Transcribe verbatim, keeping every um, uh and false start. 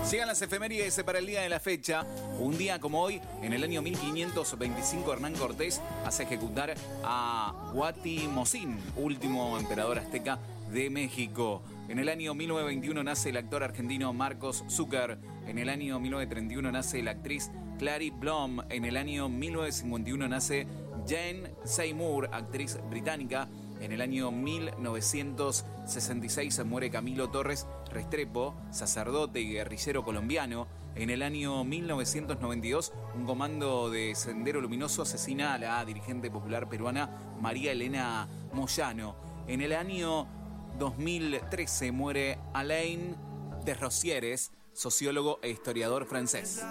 Llegan las efemérides para el día de la fecha. Un día como hoy, en el año mil quinientos veinticinco, Hernán Cortés hace ejecutar a Guatimozín, último emperador azteca de México. En el año mil novecientos veintiuno nace el actor argentino Marcos Zucker. En el año mil novecientos treinta y uno nace la actriz Clary Blom. En el año mil novecientos cincuenta y uno nace Jane Seymour, actriz británica. En el año mil novecientos sesenta y seis muere Camilo Torres Restrepo, sacerdote y guerrillero colombiano. En el año mil novecientos noventa y dos, un comando de Sendero Luminoso asesina a la dirigente popular peruana María Elena Moyano. En el año dos mil trece muere Alain Desrosiers, sociólogo e historiador francés.